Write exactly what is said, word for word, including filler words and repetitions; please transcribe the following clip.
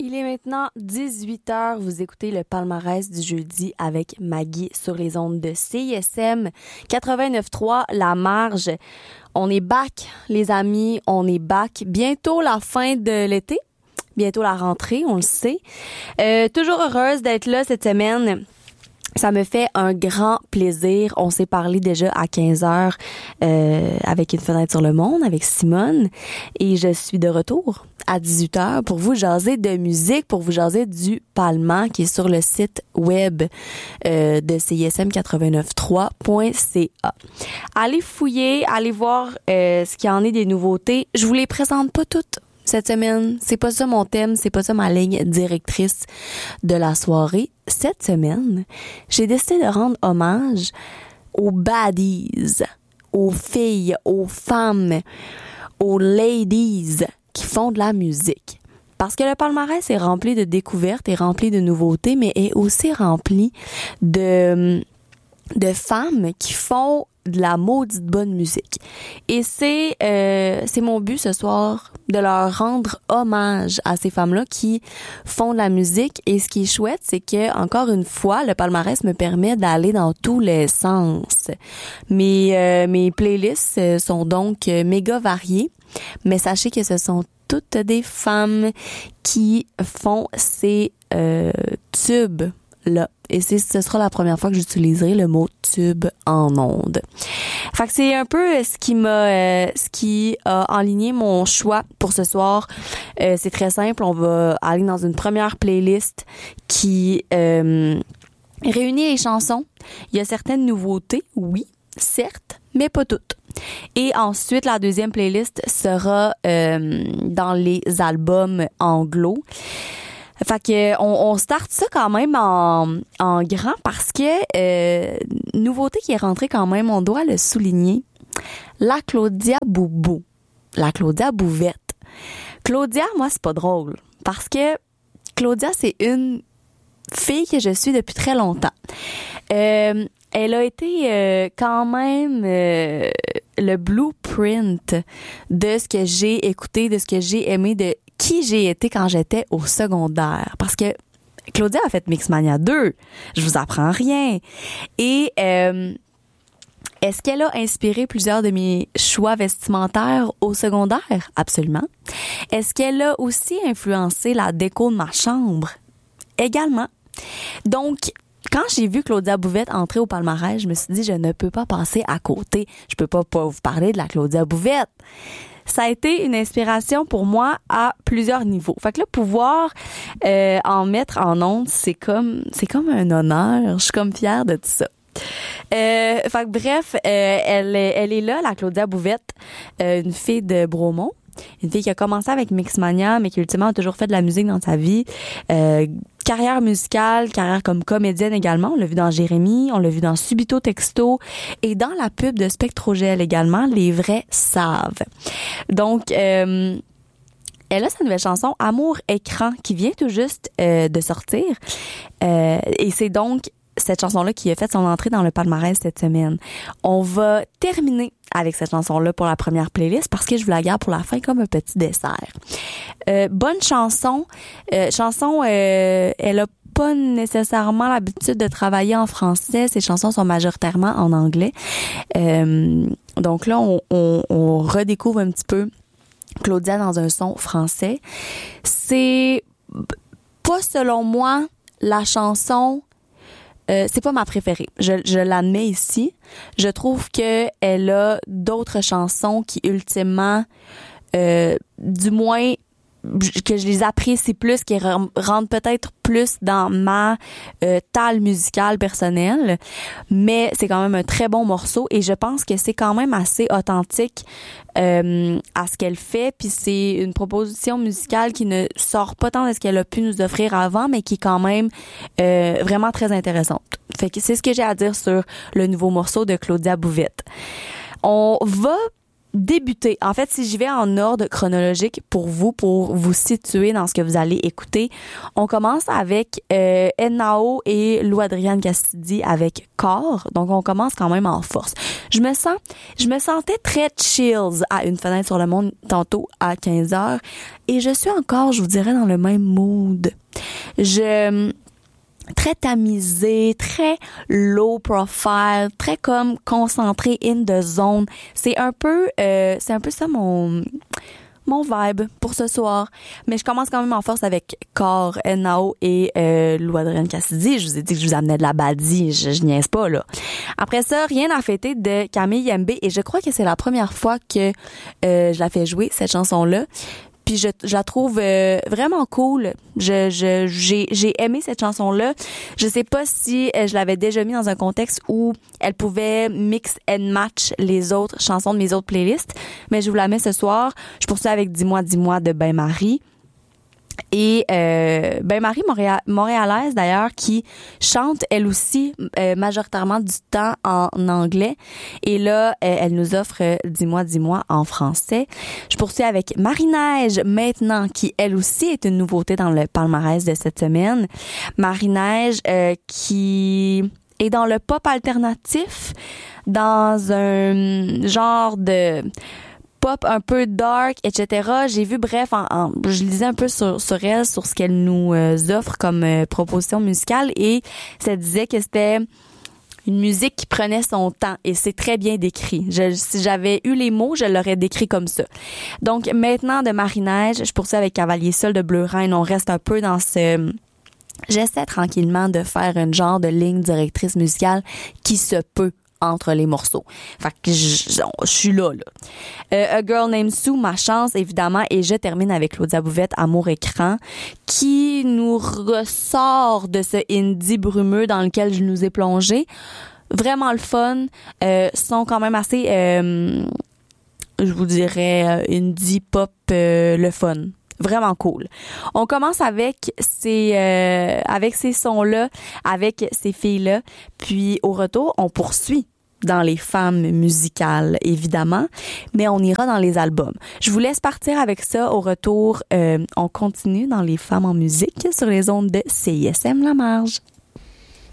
Il est maintenant dix-huit heures. Vous écoutez le palmarès du jeudi avec Maggie sur les ondes de C I S M quatre-vingt-neuf trois La Marge. On est back, les amis. On est back. Bientôt la fin de l'été. Bientôt la rentrée, on le sait. Euh, toujours heureuse d'être là cette semaine. Ça me fait un grand plaisir. On s'est parlé déjà à quinze heures euh, avec Une fenêtre sur le monde, avec Simone. Et je suis de retour à dix-huit heures pour vous jaser de musique, pour vous jaser du Palma qui est sur le site web euh, de C I S M quatre-vingt-neuf trois point C A. Allez fouiller, allez voir euh, ce qu'il y en est des nouveautés. Je vous les présente pas toutes cette semaine. C'est pas ça mon thème, c'est pas ça ma ligne directrice de la soirée. Cette semaine, j'ai décidé de rendre hommage aux baddies, aux filles, aux femmes, aux ladies qui font de la musique. Parce que le palmarès est rempli de découvertes, est rempli de nouveautés, mais est aussi rempli de, de femmes qui font de la maudite bonne musique. Et c'est euh, c'est mon but ce soir, de leur rendre hommage à ces femmes-là qui font de la musique. Et ce qui est chouette, c'est que, encore une fois, le palmarès me permet d'aller dans tous les sens. Mes, euh, mes playlists sont donc méga variées, mais sachez que ce sont toutes des femmes qui font ces euh, tubes là. Et c'est, ce sera la première fois que j'utiliserai le mot tube en ondes. Fait que c'est un peu ce qui m'a, euh, ce qui a enligné mon choix pour ce soir. Euh, c'est très simple. On va aller dans une première playlist qui euh, réunit les chansons. Il y a certaines nouveautés, oui, certes, mais pas toutes. Et ensuite, la deuxième playlist sera euh, dans les albums anglo. Fait que on, on starte ça quand même en, en grand parce que euh, nouveauté qui est rentrée quand même, on doit le souligner. La Claudia Boubou, la Claudia Bouvette. Claudia, moi c'est pas drôle parce que Claudia c'est une fille que je suis depuis très longtemps. Euh, elle a été euh, quand même euh, le blueprint de ce que j'ai écouté, de ce que j'ai aimé, de qui j'ai été quand j'étais au secondaire. Parce que Claudia a fait Mixmania deux. Je vous apprends rien. Et euh, est-ce qu'elle a inspiré plusieurs de mes choix vestimentaires au secondaire? Absolument. Est-ce qu'elle a aussi influencé la déco de ma chambre? Également. Donc, quand j'ai vu Claudia Bouvette entrer au palmarès, je me suis dit, je ne peux pas passer à côté. Je peux pas, pas vous parler de la Claudia Bouvette. Ça a été une inspiration pour moi à plusieurs niveaux. Fait que là, pouvoir euh, en mettre en ondes, c'est comme c'est comme un honneur. Je suis comme fière de tout ça. Euh, fait que bref, euh, elle, elle est là, la Claudia Bouvette, euh, une fille de Bromont. Une fille qui a commencé avec Mixmania, mais qui ultimement a toujours fait de la musique dans sa vie. Euh, carrière musicale, carrière comme comédienne également. On l'a vu dans Jérémy, on l'a vu dans Subito Texto et dans la pub de Spectrogel également, Les Vrais savent. Donc, euh, elle a sa nouvelle chanson Amour écran qui vient tout juste euh, de sortir. Euh, et c'est donc cette chanson-là qui a fait son entrée dans le palmarès cette semaine. On va terminer avec cette chanson-là pour la première playlist parce que je vous la garde pour la fin comme un petit dessert. Euh, bonne chanson. Euh, chanson, euh, elle a pas nécessairement l'habitude de travailler en français. Ses chansons sont majoritairement en anglais. Euh, donc là, on, on, on redécouvre un petit peu Claudia dans un son français. C'est pas, selon moi, la chanson... Euh, c'est pas ma préférée. Je, je l'admets ici. Je trouve que elle a d'autres chansons qui ultimement, euh, du moins, que je les apprécie plus, qui rentrent peut-être plus dans ma euh, talle musicale personnelle, mais c'est quand même un très bon morceau et je pense que c'est quand même assez authentique euh, à ce qu'elle fait, puis c'est une proposition musicale qui ne sort pas tant de ce qu'elle a pu nous offrir avant, mais qui est quand même euh, vraiment très intéressante. Fait que c'est ce que j'ai à dire sur le nouveau morceau de Claudia Bouvette. On va débuter. En fait, si j'y vais en ordre chronologique pour vous, pour vous situer dans ce que vous allez écouter, on commence avec euh, Ednao et Lou Adrienne Castidi avec Corps. Donc, on commence quand même en force. Je me sens, je me sentais très chills à Une fenêtre sur le monde tantôt à quinze heures et je suis encore, je vous dirais, dans le même mood. Je... très tamisé, très low profile, très comme concentré in the zone. C'est un peu, euh, c'est un peu ça mon mon vibe pour ce soir. Mais je commence quand même en force avec Corps, Ednao et euh, Lou Adrienne Castidi. Je vous ai dit que je vous amenais de la badie, je, je niaise pas là. Après ça, Rien à fêter de Camille Yembé et je crois que c'est la première fois que euh, je la fais jouer cette chanson-là. Puis je, je la trouve euh, vraiment cool. Je, je, j'ai, j'ai aimé cette chanson-là. Je sais pas si euh, je l'avais déjà mis dans un contexte où elle pouvait mix and match les autres chansons de mes autres playlists, mais je vous la mets ce soir. Je poursuis avec Dis-moi, dis-moi de Ben Marie. Et euh, Ben Marie Montréal, montréalaise d'ailleurs qui chante elle aussi euh, majoritairement du temps en anglais et là euh, elle nous offre euh, Dis-moi dis-moi en français. Je poursuis avec Marie-Neige maintenant qui elle aussi est une nouveauté dans le palmarès de cette semaine. Marie-Neige euh, qui est dans le pop alternatif, dans un genre de pop un peu dark, et cetera. J'ai vu, bref, en, en, je lisais un peu sur, sur elle, sur ce qu'elle nous euh, offre comme euh, proposition musicale et ça disait que c'était une musique qui prenait son temps et c'est très bien décrit. Je, si j'avais eu les mots, je l'aurais décrit comme ça. Donc, maintenant, de Marie-Neige, je poursuis avec Cavalier Seul de Bleu Reine. On reste un peu dans ce... J'essaie tranquillement de faire une genre de ligne directrice musicale qui se peut entre les morceaux. Fait que je, je, je suis là, là. Euh, A Girl Named Sue, Ma Chance, évidemment, et je termine avec Claudia Bouvette, Amour Écran, qui nous ressort de ce indie brumeux dans lequel je nous ai plongé. Vraiment le fun. Euh, sont quand même assez, euh, je vous dirais, indie pop, euh, le fun. Vraiment cool. On commence avec ces euh, avec ces sons-là, avec ces filles-là, puis au retour, on poursuit dans les femmes musicales, évidemment, mais on ira dans les albums. Je vous laisse partir avec ça. Au retour, euh, on continue dans les femmes en musique sur les ondes de C I S M La Marge.